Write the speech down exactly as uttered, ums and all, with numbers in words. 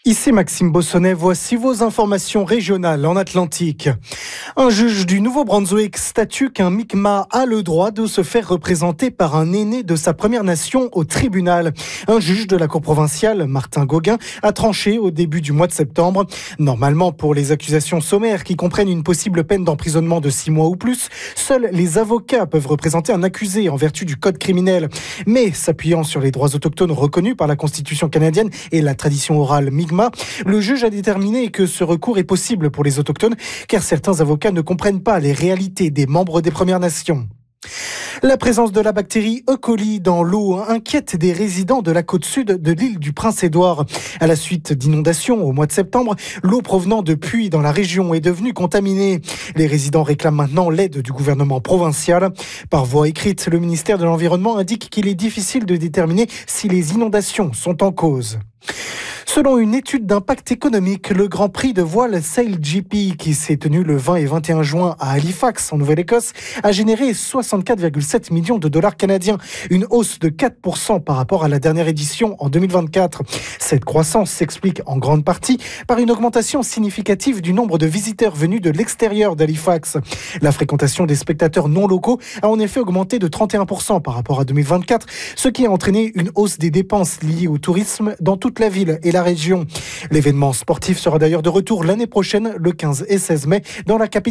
Ici Maxime Bossonnet, voici vos informations régionales en Atlantique. Un juge du Nouveau-Brunswick statue qu'un Mi'kmaq a le droit de se faire représenter par un aîné de sa Première Nation au tribunal. Un juge de la Cour provinciale, Martin Gauguin, a tranché au début du mois de septembre. Normalement, pour les accusations sommaires qui comprennent une possible peine d'emprisonnement de six mois ou plus, seuls les avocats peuvent représenter un accusé en vertu du code criminel. Mais s'appuyant sur les droits autochtones reconnus par la Constitution canadienne et la tradition orale Mi'kmaq, le juge a déterminé que ce recours est possible pour les autochtones car certains avocats ne comprennent pas les réalités des membres des Premières Nations. La présence de la bactérie E. coli dans l'eau inquiète des résidents de la côte sud de l'île du Prince-Édouard. À la suite d'inondations au mois de septembre, l'eau provenant de puits dans la région est devenue contaminée. Les résidents réclament maintenant l'aide du gouvernement provincial. Par voie écrite, le ministère de l'Environnement indique qu'il est difficile de déterminer si les inondations sont en cause. Selon une étude d'impact économique, le Grand Prix de voile Sail G P, qui s'est tenu le vingt et vingt et un juin à Halifax, en Nouvelle-Écosse, a généré soixante-quatre virgule sept millions de dollars canadiens, une hausse de quatre pour cent par rapport à la dernière édition en deux mille vingt-quatre. Cette croissance s'explique en grande partie par une augmentation significative du nombre de visiteurs venus de l'extérieur d'Halifax. La fréquentation des spectateurs non locaux a en effet augmenté de trente et un pour cent par rapport à deux mille vingt-quatre, ce qui a entraîné une hausse des dépenses liées au tourisme dans toute la ville et la région. L'événement sportif sera d'ailleurs de retour l'année prochaine, le quinze et seize mai, dans la capitale.